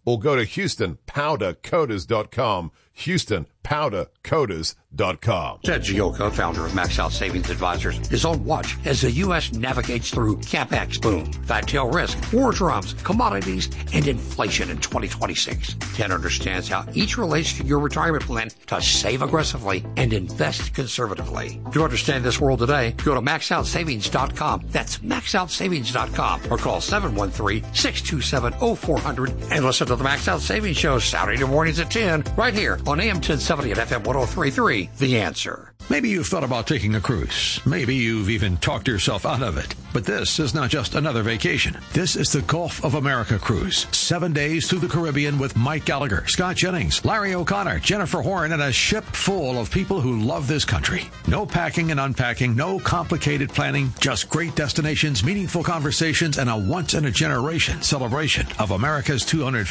or go to HoustonPowderCoaters.com. HoustonPowderCoaters.com. Ted Gioka, founder of Max Out Savings Advisors, is on watch as the U.S. navigates through CapEx boom, fat tail risk, war drums, commodities, and inflation in 2026. Ted understands how each relates to your retirement plan to save aggressively and invest conservatively. To understand this world today, go to MaxOutSavings.com. That's MaxOutSavings.com or call 713-627-0400 and listen to the Max Out Savings Show Saturday mornings at 10 right here on AM 1070 and FM 103.3. The Answer. Maybe you've thought about taking a cruise. Maybe you've even talked yourself out of it. But this is not just another vacation. This is the Gulf of America cruise. 7 days through the Caribbean with Mike Gallagher, Scott Jennings, Larry O'Connor, Jennifer Horn, and a ship full of people who love this country. No packing and unpacking, no complicated planning, just great destinations, meaningful conversations, and a once-in-a-generation celebration of America's 250